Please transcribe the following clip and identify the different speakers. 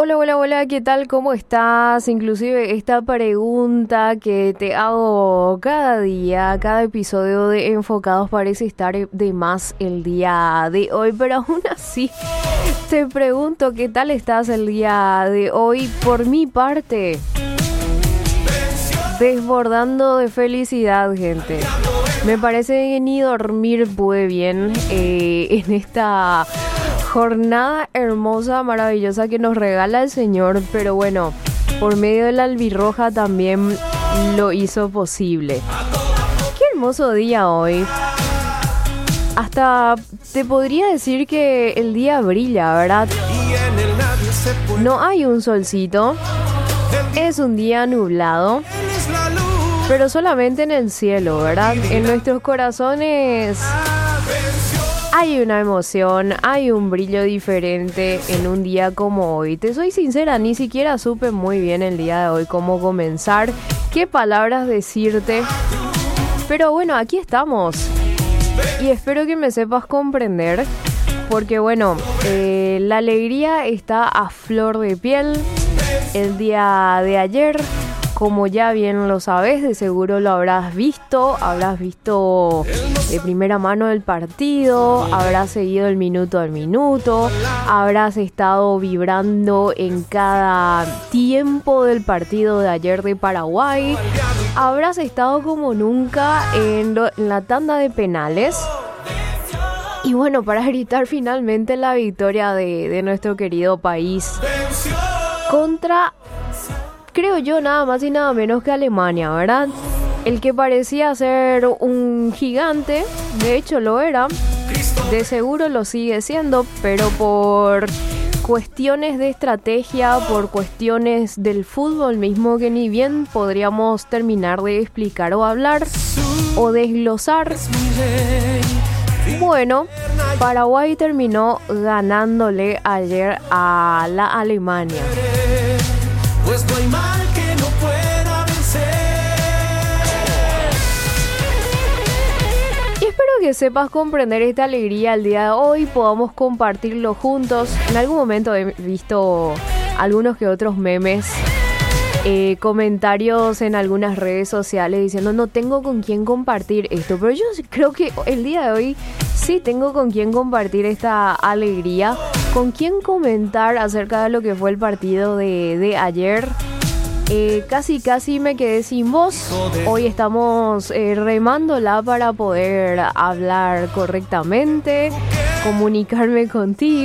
Speaker 1: Hola, hola, hola, ¿qué tal? ¿Cómo estás? Inclusive esta pregunta que te hago cada día, cada episodio de Enfocados parece estar de más el día de hoy, pero aún así te pregunto qué tal estás el día de hoy. Por mi parte, desbordando de felicidad, gente. Me parece que ni dormir pude bien en esta jornada hermosa, maravillosa que nos regala el Señor, pero bueno, por medio de la albirroja también lo hizo posible. Qué hermoso día hoy. Hasta te podría decir que el día brilla, ¿verdad? No hay un solcito, es un día nublado, pero solamente en el cielo, ¿verdad? En nuestros corazones hay una emoción, hay un brillo diferente en un día como hoy. Te soy sincera, ni siquiera supe muy bien el día de hoy cómo comenzar, qué palabras decirte. Pero bueno, aquí estamos. Y espero que me sepas comprender. Porque bueno, la alegría está a flor de piel. El día de ayer, como ya bien lo sabes, de seguro lo habrás visto de primera mano el partido, habrás seguido el minuto al minuto, habrás estado vibrando en cada tiempo del partido de ayer de Paraguay, habrás estado como nunca en la tanda de penales. Y bueno, para gritar finalmente la victoria de nuestro querido país contra, creo yo, nada más y nada menos que Alemania, ¿verdad? El que parecía ser un gigante, de hecho lo era, de seguro lo sigue siendo, pero por cuestiones de estrategia, por cuestiones del fútbol mismo que ni bien podríamos terminar de explicar o hablar o desglosar. Bueno, Paraguay terminó ganándole ayer a la Alemania. Pues no hay mal que no pueda vencer. Y espero que sepas comprender esta alegría el día de hoy, podamos compartirlo juntos. En algún momento he visto algunos que otros memes, comentarios en algunas redes sociales diciendo no tengo con quién compartir esto, pero yo creo que el día de hoy sí tengo con quién compartir esta alegría, con quién comentar acerca de lo que fue el partido de ayer. Casi me quedé sin voz. Hoy estamos remándola para poder hablar correctamente, comunicarme contigo.